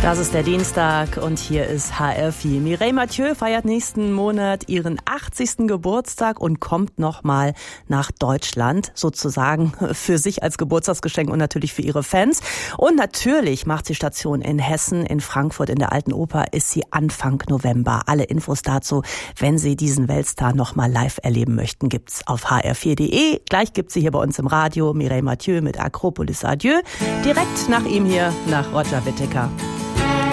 Das ist der Dienstag und hier ist HR4. Mireille Mathieu feiert nächsten Monat ihren 80. Geburtstag und kommt nochmal nach Deutschland, sozusagen für sich als Geburtstagsgeschenk und natürlich für ihre Fans. Und natürlich macht sie Station in Hessen, in Frankfurt, in der Alten Oper ist sie Anfang November. Alle Infos dazu, wenn Sie diesen Weltstar nochmal live erleben möchten, gibt's auf hr4.de. Gleich gibt's sie hier bei uns im Radio, Mireille Mathieu mit Akropolis Adieu. Direkt nach ihm hier, nach Roger Whittaker.